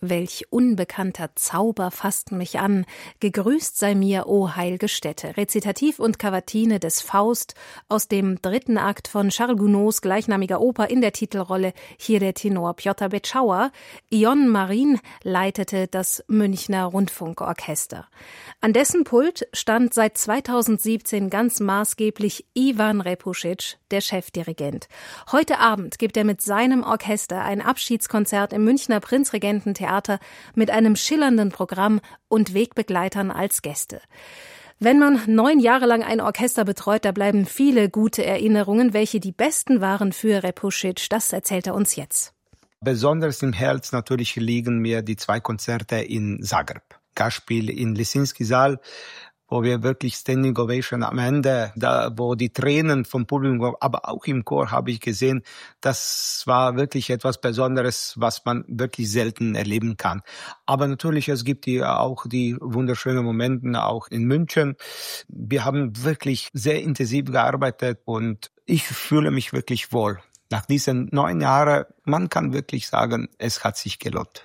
Welch unbekannter Zauber fasst mich an, gegrüßt sei mir, o heilge Stätte. Rezitativ und Kavatine des Faust aus dem 3. Akt von Charles Gounods gleichnamiger Oper, in der Titelrolle hier der Tenor Piotr Beczała. Ion Marin leitete das Münchner Rundfunkorchester. An dessen Pult stand seit 2017 ganz maßgeblich Ivan Repušić, der Chefdirigent. Heute Abend gibt er mit seinem Orchester ein Abschiedskonzert im Münchner Prinzregententheater mit einem schillernden Programm und Wegbegleitern als Gäste. Wenn man 9 Jahre lang ein Orchester betreut, da bleiben viele gute Erinnerungen. Welche die besten waren für Repušić, das erzählt er uns jetzt. Besonders im Herz natürlich liegen mir die 2 Konzerte in Zagreb. Gastspiel in Lisinski-Saal, wo wir wirklich Standing Ovation am Ende, da wo die Tränen vom Publikum, aber auch im Chor habe ich gesehen, das war wirklich etwas Besonderes, was man wirklich selten erleben kann. Aber natürlich, es gibt auch die wunderschönen Momente, auch in München. Wir haben wirklich sehr intensiv gearbeitet und ich fühle mich wirklich wohl. Nach diesen 9 Jahren, man kann wirklich sagen, es hat sich gelohnt.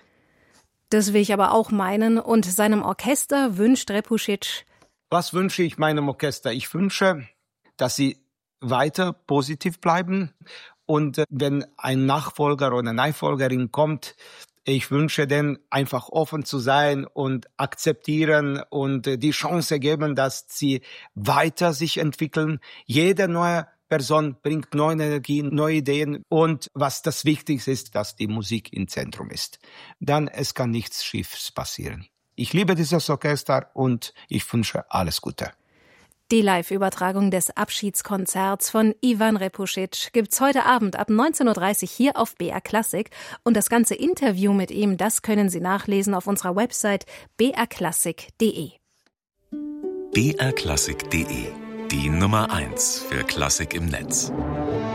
Das will ich aber auch meinen. Und seinem Orchester wünscht Repušić: Was wünsche ich meinem Orchester? Ich wünsche, dass sie weiter positiv bleiben und wenn ein Nachfolger oder eine Nachfolgerin kommt, ich wünsche denen einfach offen zu sein und akzeptieren und die Chance geben, dass sie weiter sich entwickeln. Jede neue Person bringt neue Energie, neue Ideen und was das Wichtigste ist, dass die Musik im Zentrum ist. Dann es kann nichts Schiefes passieren. Ich liebe dieses Orchester und ich wünsche alles Gute. Die Live-Übertragung des Abschiedskonzerts von Ivan Repušić gibt's heute Abend ab 19:30 Uhr hier auf BR Classic. Und das ganze Interview mit ihm, das können Sie nachlesen auf unserer Website brklassik.de. brklassik.de, die Nummer 1 für Klassik im Netz.